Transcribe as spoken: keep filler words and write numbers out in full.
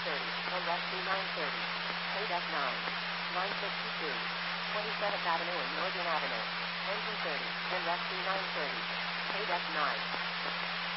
thirty, and S C nine thirty. Paid F nine. nine fifty-two. twenty-seventh Avenue and Northern Avenue. Engine thirty, and S C nine thirty. Paid F nine.